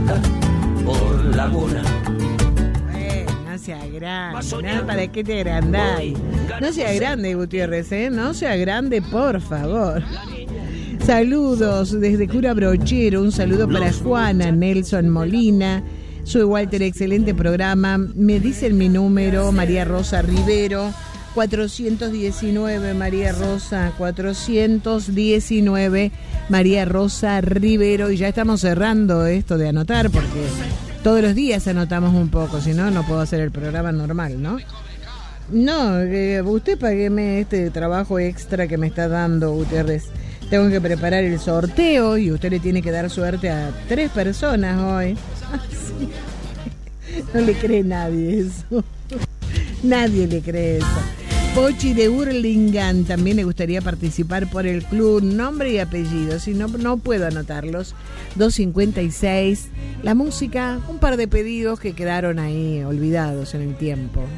por Laguna. No sea grande, ¿no? ¿Para qué te agrandáis? No sea grande, Gutiérrez, ¿eh? No sea grande, por favor. Saludos desde Cura Brochero, un saludo para Juana, Nelson Molina. Soy Walter, excelente programa. Me dicen mi número, María Rosa Rivero, 419, María Rosa, 419, María Rosa Rivero. Y ya estamos cerrando esto de anotar, porque todos los días anotamos un poco, si no, no puedo hacer el programa normal, ¿no? No, usted págueme este trabajo extra que me está dando, Gutiérrez. Tengo que preparar el sorteo y usted le tiene que dar suerte a 3 personas hoy. No le cree nadie eso. Nadie le cree eso. Pochi de Hurlingham también le gustaría participar por el club. Nombre y apellido, si no, no puedo anotarlos. 256. La música, un par de pedidos que quedaron ahí olvidados en el tiempo.